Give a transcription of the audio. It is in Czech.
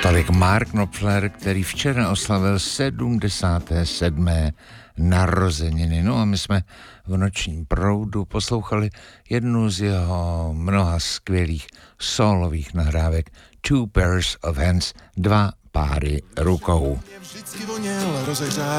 Tolik Mark Knopfler, který včera oslavil 77. narozeniny. No a my jsme v nočním proudu poslouchali jednu z jeho mnoha skvělých sólových nahrávek Two Pairs of Hands, dva páry rukou.